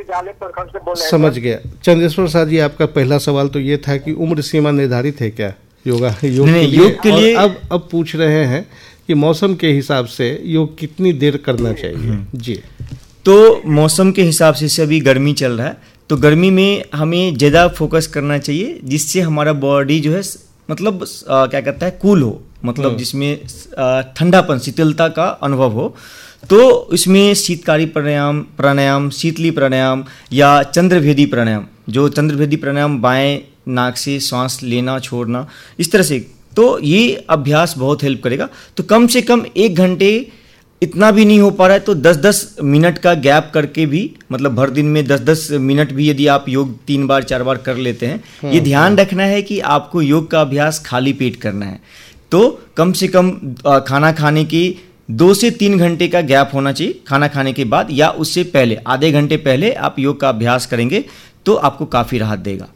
विद्यालय प्रखंड से बोल रहे हैं। समझ गया। चंद्रेश्वर शाह जी, आपका पहला सवाल तो ये था कि उम्र सीमा निर्धारित है क्या योग के लिए? अब पूछ रहे हैं कि मौसम के हिसाब से योग कितनी देर करना चाहिए? जी, तो मौसम के हिसाब से अभी गर्मी चल रहा है, तो गर्मी में हमें ज़्यादा फोकस करना चाहिए जिससे हमारा बॉडी जो है मतलब क्या कहता है, कूल हो, मतलब जिसमें ठंडापन, शीतलता का अनुभव हो। तो इसमें शीतकारी प्राणायाम, शीतली प्राणायाम या चंद्रभेदी प्राणायाम, जो चंद्रभेदी प्राणायाम बाएं नाक से सांस लेना छोड़ना, इस तरह से, तो ये अभ्यास बहुत हेल्प करेगा। तो कम से कम 1 घंटे, इतना भी नहीं हो पा रहा है तो 10-10 मिनट का गैप करके भी, मतलब भर दिन में 10-10 मिनट भी यदि आप योग 3 बार 4 बार कर लेते हैं। ये ध्यान रखना है कि आपको योग का अभ्यास खाली पेट करना है, तो कम से कम खाना खाने की 2 से 3 घंटे का गैप होना चाहिए। खाना खाने के बाद या उससे पहले, आधे घंटे पहले आप योग का अभ्यास करेंगे तो आपको काफ़ी राहत देगा।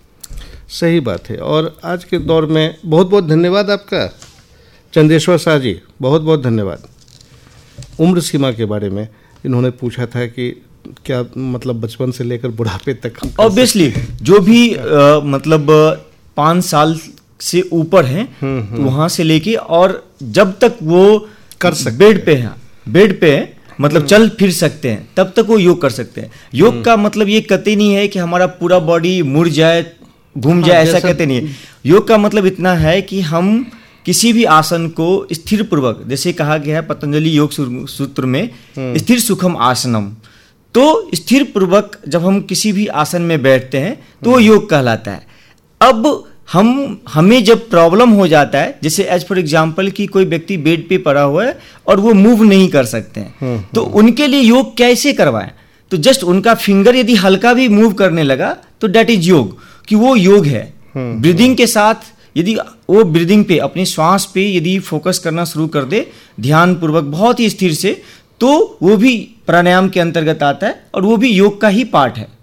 सही बात है। और आज के दौर में बहुत बहुत धन्यवाद आपका चंद्रेश्वर शाह जी, बहुत बहुत धन्यवाद। उम्र सीमा के बारे में इन्होंने पूछा था कि क्या मतलब बचपन से लेकर बुढ़ापे तक? ऑब्वियसली जो भी मतलब 5 साल से ऊपर हैं वहाँ से लेके, और जब तक वो कर सकते, बेड पे है, मतलब चल फिर सकते हैं, तब तक वो योग कर सकते हैं। योग का मतलब ये कतई नहीं है कि हमारा पूरा बॉडी मुड़ जाए, घूम जाए, ऐसा कहते नहीं है। योग का मतलब इतना है कि हम किसी भी आसन को स्थिर पूर्वक, जैसे कहा गया है पतंजलि योग सूत्र में, स्थिर सुखम आसनम, तो स्थिर पूर्वक जब हम किसी भी आसन में बैठते हैं तो वो योग कहलाता है। अब हमें जब प्रॉब्लम हो जाता है, जैसे एज फॉर एग्जाम्पल कि कोई व्यक्ति बेड पे पड़ा हुआ है और वो मूव नहीं कर सकते हैं, तो उनके लिए योग कैसे करवाएं? तो जस्ट उनका फिंगर यदि हल्का भी मूव करने लगा तो दैट इज योग, कि वो योग है। ब्रीदिंग के साथ यदि वो ब्रीदिंग पे, अपनी श्वास पे यदि फोकस करना शुरू कर दे ध्यान पूर्वक, बहुत ही स्थिर से, तो वो भी प्राणायाम के अंतर्गत आता है और वो भी योग का ही पार्ट है।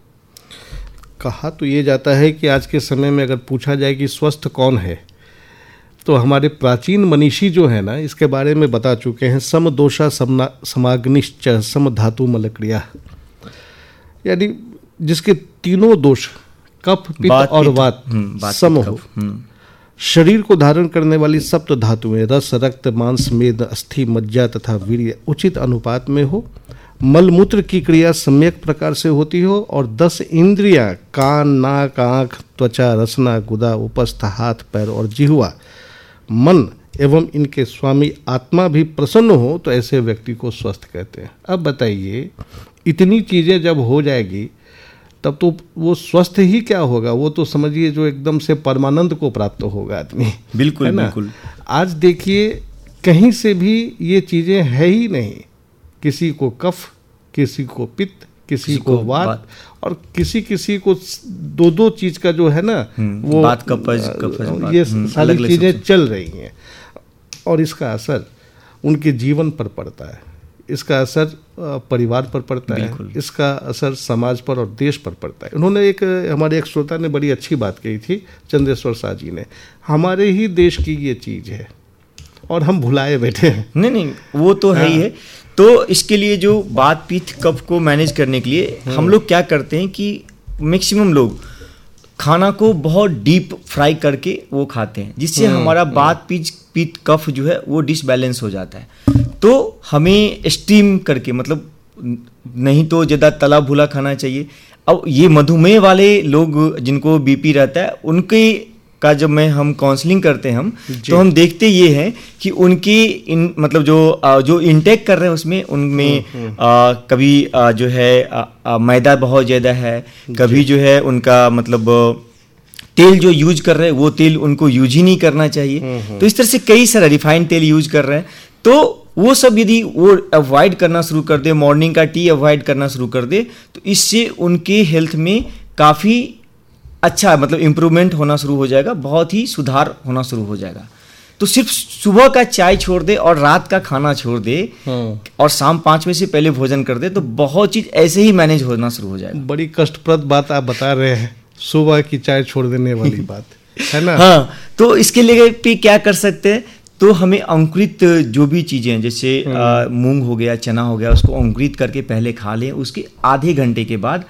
कहा तो ये जाता है कि आज के समय में अगर पूछा जाए कि स्वस्थ कौन है, तो हमारे प्राचीन मनीषी जो है ना, इसके बारे में बता चुके हैं। सम दोषा समाग्निश्च सम धातु मलक्रिया, यानी जिसके तीनों दोष कफ, पित्त और वात सम हो, शरीर को धारण करने वाली सप्त धातुएं रस, रक्त, मांस, मेद, अस्थि, मज्जा तथा वीर्य उचित अनुपात में हो, मलमूत्र की क्रिया सम्यक प्रकार से होती हो, और 10 इंद्रियां कान, नाक, आँख, त्वचा, रसना, गुदा, उपस्थ, हाथ, पैर और जिह्वा, मन एवं इनके स्वामी आत्मा भी प्रसन्न हो, तो ऐसे व्यक्ति को स्वस्थ कहते हैं। अब बताइए, इतनी चीज़ें जब हो जाएगी तब तो वो स्वस्थ ही क्या होगा, वो तो समझिए जो एकदम से परमानंद को प्राप्त होगा आदमी। बिल्कुल बिल्कुल। आज देखिए कहीं से भी ये चीज़ें है ही नहीं, किसी को कफ, किसी को पित्त, किसी को वात, और किसी को 2-2 चीज़ का जो है ना वो बात, कफज, ये सारी चीज़ें चल रही हैं, और इसका असर उनके जीवन पर पड़ता है, इसका असर परिवार पर पड़ता है, इसका असर समाज पर और देश पर पड़ता है। उन्होंने हमारे एक श्रोता ने बड़ी अच्छी बात कही थी, चंद्रेश्वर शाह जी ने, हमारे ही देश की ये चीज़ है और हम भुलाए बैठे हैं। नहीं, वो तो है ही है। तो इसके लिए जो बात, पित्त, कफ को मैनेज करने के लिए हम लोग क्या करते हैं कि मैक्सिमम लोग खाना को बहुत डीप फ्राई करके वो खाते हैं, जिससे हमारा बात, पित्त, कफ जो है वो डिसबैलेंस हो जाता है। तो हमें स्टीम करके, मतलब नहीं तो ज़्यादा तला भुला खाना चाहिए। अब ये मधुमेह वाले लोग जिनको बीपी रहता है, उनके का जब हम काउंसलिंग करते हैं तो हम देखते ये हैं कि उनके मतलब जो इंटेक कर रहे हैं उसमें उनमें कभी जो है मैदा बहुत ज़्यादा है, कभी जो है उनका मतलब तेल जो यूज कर रहे हैं वो तेल उनको यूज ही नहीं करना चाहिए। तो इस तरह से कई सारा रिफाइंड तेल यूज कर रहे हैं, तो वो सब यदि वो अवॉइड करना शुरू कर दे, मॉर्निंग का टी अवॉइड करना शुरू कर दे, तो इससे उनके हेल्थ में काफ़ी अच्छा मतलब इम्प्रूवमेंट होना शुरू हो जाएगा, बहुत ही सुधार होना शुरू हो जाएगा। तो सिर्फ सुबह का चाय छोड़ दे और रात का खाना छोड़ दे और शाम 5 बजे से पहले भोजन कर दे, तो बहुत चीज़ ऐसे ही मैनेज होना शुरू हो जाएगा। बड़ी कष्टप्रद बात आप बता रहे हैं, सुबह की चाय छोड़ देने वाली बात है ना। हाँ, तो इसके लिए पे क्या कर सकते हैं, तो हमें अंकुरित जो भी चीज़ें जैसे मूंग हो गया, चना हो गया, उसको अंकुरित करके पहले खा लें, उसके आधे घंटे के बाद